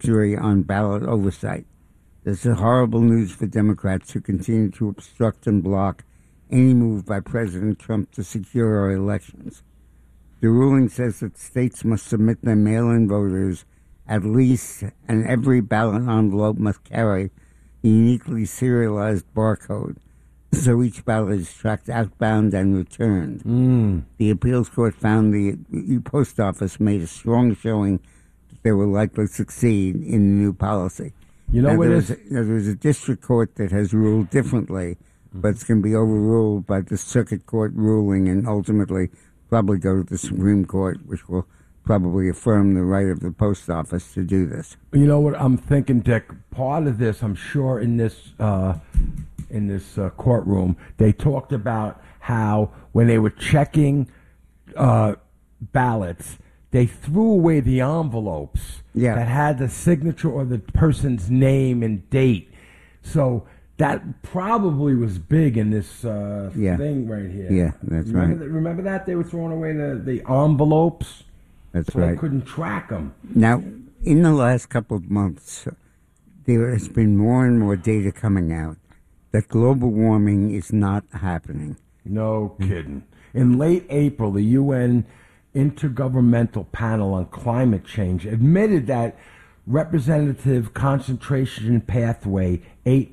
victory on ballot oversight. This is horrible news for Democrats who continue to obstruct and block any move by President Trump to secure our elections. The ruling says that states must submit their mail-in voters at least, and every ballot envelope must carry a uniquely serialized barcode, so each ballot is tracked outbound and returned. The appeals court found the post office made a strong showing that they were likely to succeed in the new policy. You know what there's a district court that has ruled differently, but it's going to be overruled by the circuit court ruling and ultimately probably go to the Supreme Court, which will probably affirm the right of the post office to do this. You know what I'm thinking, Dick? Part of this, I'm sure, in this courtroom, they talked about how when they were checking ballots, they threw away the envelopes that had the signature or the person's name and date. So that probably was big in this thing right here. Yeah, that's right. Remember that? They were throwing away the envelopes? That's so right. They couldn't track them. Now, in the last couple of months, there has been more and more data coming out that global warming is not happening. No kidding. In late April, the UN Intergovernmental Panel on Climate Change admitted that Representative Concentration Pathway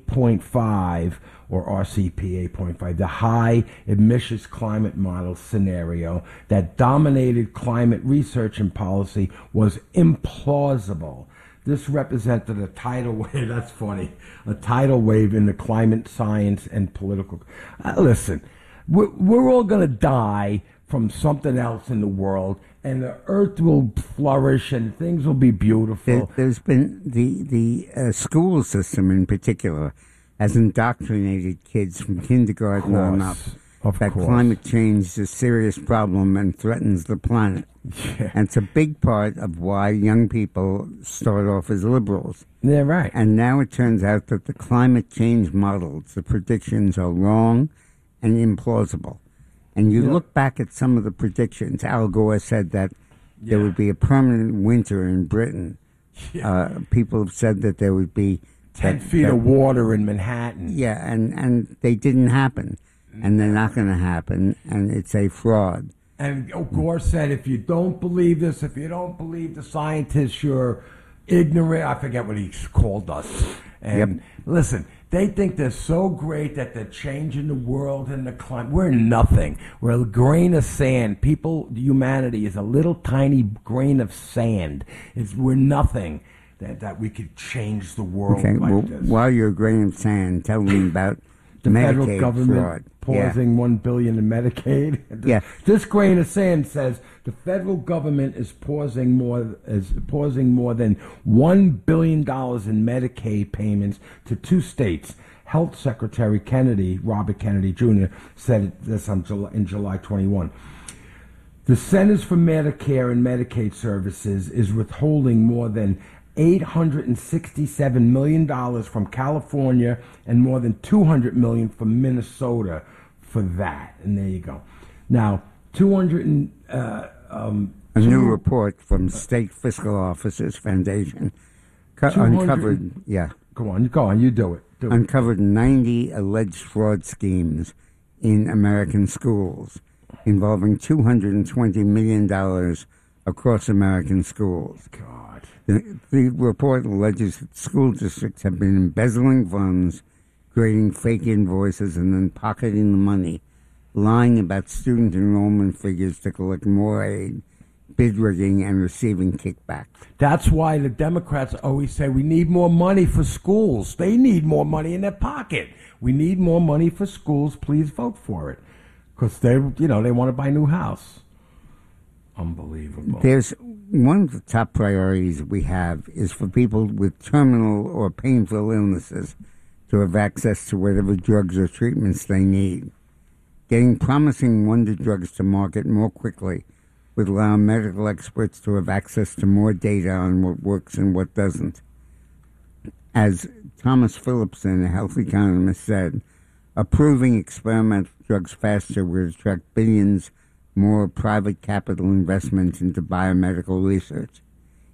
8.5, or RCP 8.5, the high emissions climate model scenario that dominated climate research and policy, was implausible. This represented a tidal wave, that's funny, a tidal wave in the climate science and political. Listen, we're all going to die from something else in the world, and the earth will flourish and things will be beautiful. There's been the school system in particular has indoctrinated kids from kindergarten on up that climate change is a serious problem and threatens the planet. Yeah. And it's a big part of why young people start off as liberals. Yeah, right. And now it turns out that the climate change models, the predictions are wrong and implausible. And you look back at some of the predictions. Al Gore said that there would be a permanent winter in Britain. People have said that there would be 10 feet of water in Manhattan. Yeah, and they didn't happen. And they're not going to happen. And it's a fraud. And Gore said, if you don't believe this, if you don't believe the scientists, you're ignorant. I forget what he called us. And listen, they think they're so great that they're changing the world and the climate. We're nothing. We're a grain of sand. Humanity is a little tiny grain of sand. We're nothing that we could change the world like this. While you're a grain of sand, tell me about the Medicaid federal government fraud. Pausing $1 billion in Medicaid. This grain of sand says the federal government is pausing more than $1 billion in Medicaid payments to 2 states. Health Secretary Robert Kennedy Jr., said this in July 21. The Centers for Medicare and Medicaid Services is withholding more than $867 million from California and more than $200 million from Minnesota for that. And there you go. Now, a new report from State Fiscal Officers Foundation uncovered. Go on, you do it. Uncovered 90 alleged fraud schemes in American schools involving $220 million across American schools. God. The report alleges that school districts have been embezzling funds, creating fake invoices, and then pocketing the money, lying about student enrollment figures to collect more aid, bid rigging, and receiving kickbacks. That's why the Democrats always say we need more money for schools. They need more money in their pocket. We need more money for schools. Please vote for it, because they want to buy a new house. Unbelievable. There's one of the top priorities we have is for people with terminal or painful illnesses to have access to whatever drugs or treatments they need. Getting promising wonder drugs to market more quickly would allow medical experts to have access to more data on what works and what doesn't. As Thomas Phillipson, a health economist, said, approving experimental drugs faster would attract billions more private capital investment into biomedical research.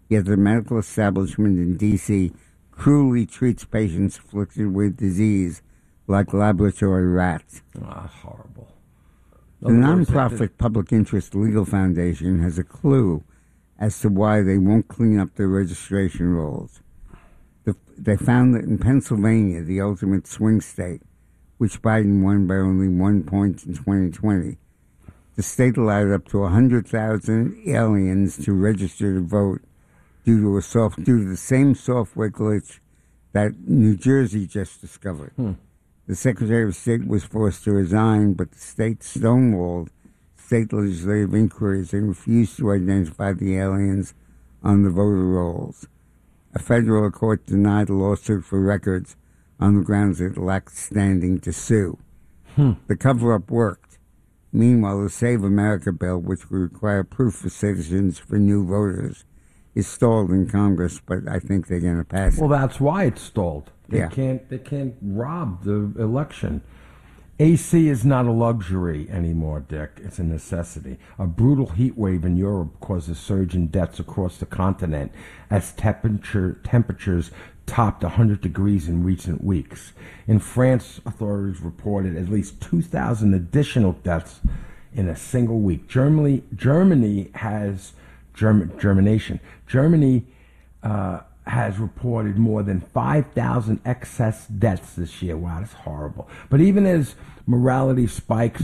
yet the medical establishment in D.C. cruelly treats patients afflicted with disease like laboratory rats. Ah, horrible. The nonprofit Public Interest Legal Foundation has a clue as to why they won't clean up their registration rolls. They found that in Pennsylvania, the ultimate swing state, which Biden won by only 1 point in 2020, the state allowed up to 100,000 aliens to register to vote due to the same software glitch that New Jersey just discovered. The Secretary of State was forced to resign, but the state stonewalled state legislative inquiries and refused to identify the aliens on the voter rolls. A federal court denied a lawsuit for records on the grounds it lacked standing to sue. The cover-up worked. Meanwhile, the Save America bill, which would require proof for citizens for new voters, is stalled in Congress, but I think they're going to pass it. Well, that's why it's stalled. They can't rob the election. AC is not a luxury anymore, Dick. It's a necessity. A brutal heat wave in Europe caused a surge in deaths across the continent as temperatures topped 100 degrees in recent weeks. In France, authorities reported at least 2,000 additional deaths in a single week. Germany has reported more than 5,000 excess deaths this year. Wow, that's horrible. But even as mortality spikes,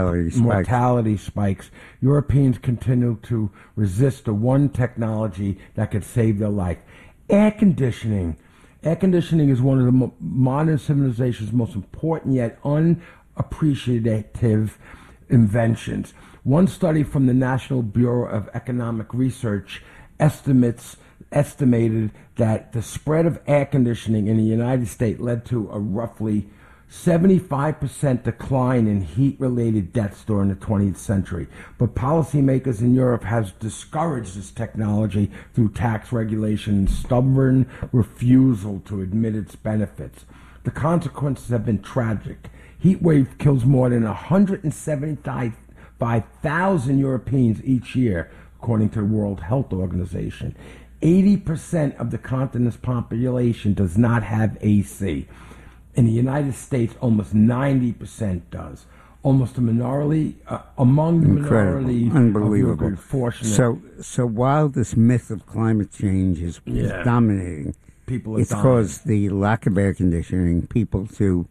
Europeans continue to resist the one technology that could save their life: air conditioning. Air conditioning is one of the modern civilization's most important yet unappreciative inventions. One study from the National Bureau of Economic Research estimated that the spread of air conditioning in the United States led to a roughly 75% decline in heat-related deaths during the 20th century. But policymakers in Europe have discouraged this technology through tax regulation and stubborn refusal to admit its benefits. The consequences have been tragic. Heat wave kills more than 175,000 Europeans each year, according to the World Health Organization. 80% of the continent's population does not have AC. In the United States, almost 90% does. Almost a minority, among the minority of Europe, fortunate. So while this myth of climate change is dominating, it's caused the lack of air conditioning, people to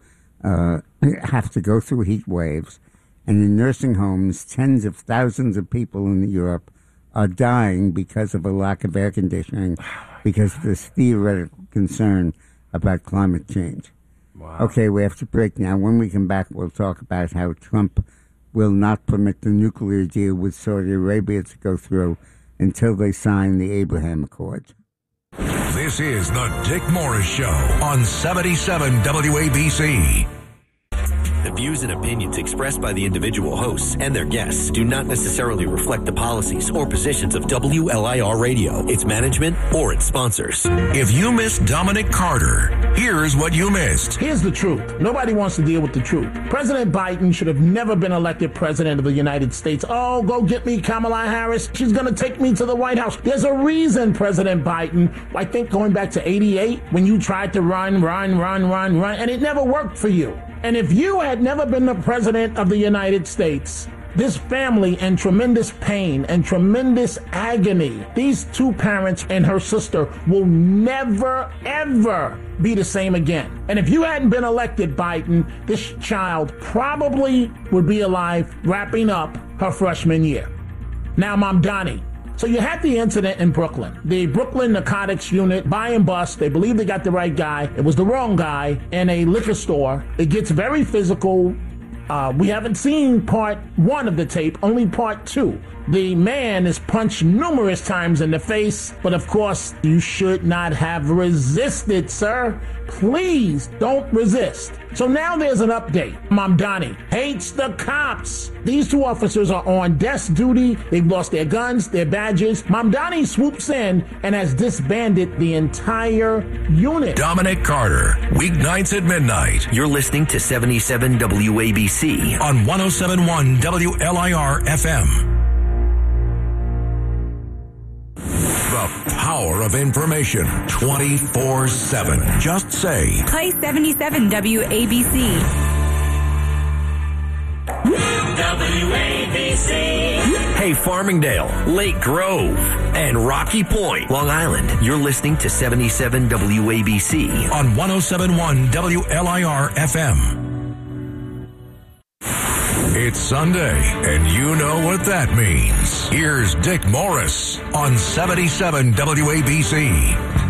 have to go through heat waves. And in nursing homes, tens of thousands of people in Europe are dying because of a lack of air conditioning, because of this theoretical concern about climate change. Wow. Okay, we have to break now. When we come back, we'll talk about how Trump will not permit the nuclear deal with Saudi Arabia to go through until they sign the Abraham Accords. This is the Dick Morris Show on 77 WABC. The views and opinions expressed by the individual hosts and their guests do not necessarily reflect the policies or positions of WLIR Radio, its management, or its sponsors. If you missed Dominic Carter, here's what you missed. Here's the truth. Nobody wants to deal with the truth. President Biden should have never been elected president of the United States. Oh, go get me Kamala Harris. She's going to take me to the White House. There's a reason, President Biden. I think going back to 88, when you tried to run, and it never worked for you. And if you had never been the president of the United States, this family in tremendous pain and tremendous agony, these two parents and her sister will never, ever be the same again. And if you hadn't been elected, Biden, this child probably would be alive wrapping up her freshman year. Now, Mom Donnie. So you had the incident in Brooklyn. The Brooklyn Narcotics Unit, buy and bust. They believe they got the right guy. It was the wrong guy in a liquor store. It gets very physical. We haven't seen part 1 of the tape, only part 2. The man is punched numerous times in the face, but of course, you should not have resisted, sir. Please don't resist. So now there's an update. Mamdani hates the cops. These two officers are on desk duty. They've lost their guns, their badges. Mamdani swoops in and has disbanded the entire unit. Dominic Carter, weeknights at midnight. You're listening to 77 WABC on 107.1 WLIR FM. The hour of information 24/7. Just say, Play 77 WABC. WABC. Hey, Farmingdale, Lake Grove, and Rocky Point, Long Island. You're listening to 77 WABC on 107.1 WLIR FM. It's Sunday, and you know what that means. Here's Dick Morris on 77 WABC.